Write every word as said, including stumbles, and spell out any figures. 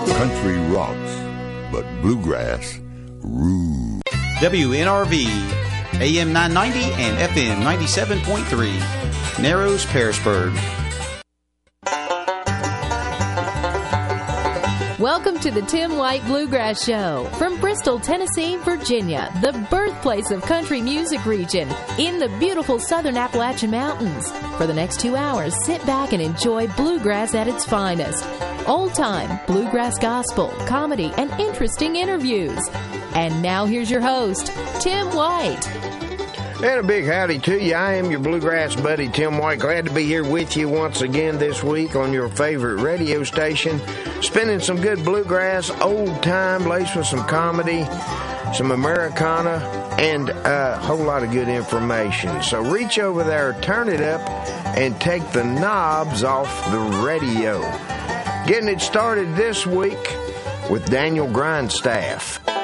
Country rocks, but bluegrass rules. W N R V, A M nine ninety and F M ninety-seven point three, Narrows, Pearisburg. Welcome to the Tim White Bluegrass Show from Bristol, Tennessee, Virginia, the birthplace of country music region in the beautiful southern Appalachian Mountains. For the next two hours, sit back and enjoy bluegrass at its finest. Old-time bluegrass gospel, comedy, and interesting interviews. And now here's your host, Tim White. And a big howdy to you. I am your bluegrass buddy, Tim White. Glad to be here with you once again this week on your favorite radio station. Spinning some good bluegrass, old time, laced with some comedy, some Americana, and a whole lot of good information. So reach over there, turn it up, and take the knobs off the radio. Getting it started this week with Daniel Grindstaff.